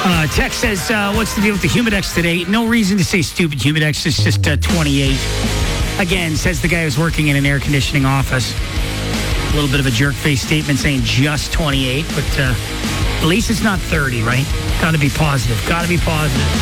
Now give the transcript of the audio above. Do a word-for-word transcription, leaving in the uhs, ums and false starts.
Uh, Tex says, uh, what's the deal with the Humidex today? No reason to say stupid Humidex. It's just uh, twenty-eight. Again, says the guy who's working in an air conditioning office. A little bit of a jerk-face statement saying just twenty-eight, but uh, at least it's not thirty, right? Got to be positive. Got to be positive.